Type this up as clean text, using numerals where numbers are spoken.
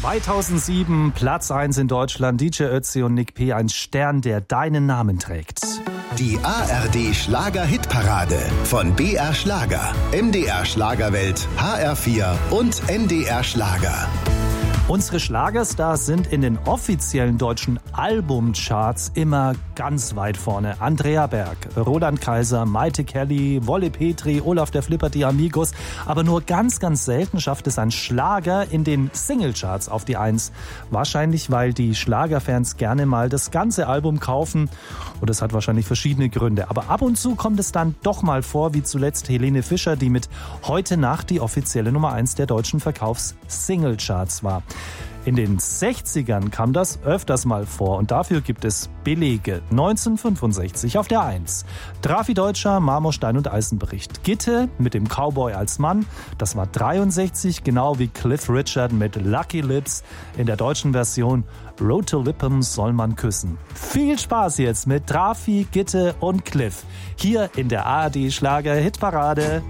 2007, Platz 1 in Deutschland, DJ Ötzi und Nick P., ein Stern, der deinen Namen trägt. Die ARD Schlager-Hitparade von BR Schlager, MDR Schlagerwelt, HR4 und NDR Schlager. Unsere Schlagerstars sind in den offiziellen deutschen Albumcharts immer ganz weit vorne. Andrea Berg, Roland Kaiser, Maite Kelly, Wolle Petri, Olaf der Flipper, die Amigos. Aber nur ganz, ganz selten schafft es ein Schlager in den Singlecharts auf die 1. Wahrscheinlich, weil die Schlagerfans gerne mal das ganze Album kaufen. Und das hat wahrscheinlich verschiedene Gründe. Aber ab und zu kommt es dann doch mal vor, wie zuletzt Helene Fischer, die mit Heute Nacht die offizielle Nummer 1 der deutschen Verkaufs-Singlecharts war. In den 60ern kam das öfters mal vor und dafür gibt es Belege. 1965 auf der 1. Drafi Deutscher, Marmorstein und Eisenbericht. Gitte mit dem Cowboy als Mann, das war 63, genau wie Cliff Richard mit Lucky Lips in der deutschen Version. Rote Lippen soll man küssen. Viel Spaß jetzt mit Drafi, Gitte und Cliff hier in der ARD Schlager Hitparade.